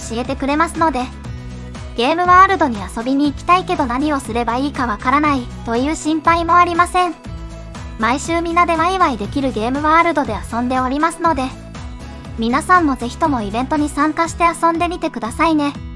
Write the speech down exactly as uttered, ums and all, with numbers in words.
えてくれますので、ゲームワールドに遊びに行きたいけど何をすればいいかわからないという心配もありません。毎週皆でワイワイできるゲームワールドで遊んでおりますので、皆さんもぜひともイベントに参加して遊んでみてくださいね。